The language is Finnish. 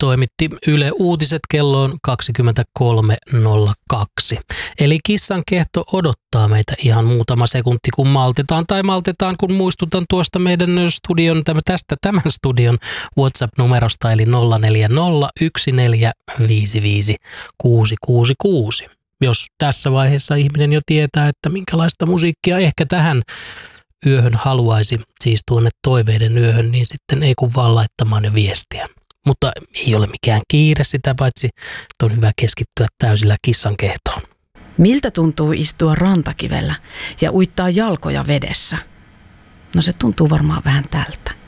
toimitti Yle Uutiset kelloon 23.02. Eli kissan kehto odottaa meitä ihan muutama sekunti, kun maltetaan, kun muistutan tuosta meidän studion, tämän studion WhatsApp-numerosta, eli 0401455666. Jos tässä vaiheessa ihminen jo tietää, että minkälaista musiikkia ehkä tähän yöhön haluaisi, siis tuonne toiveiden yöhön, niin sitten ei kun vaan laittamaan jo viestiä. Mutta ei ole mikään kiire sitä, paitsi on hyvä keskittyä täysillä kissan kehtoon. Miltä tuntuu istua rantakivellä ja uittaa jalkoja vedessä? No se tuntuu varmaan vähän tältä.